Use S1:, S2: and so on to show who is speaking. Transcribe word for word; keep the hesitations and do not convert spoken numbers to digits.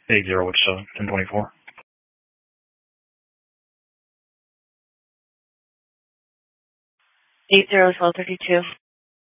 S1: Eight zero, which uh, ten twenty four.
S2: Eight zero twelve thirty two.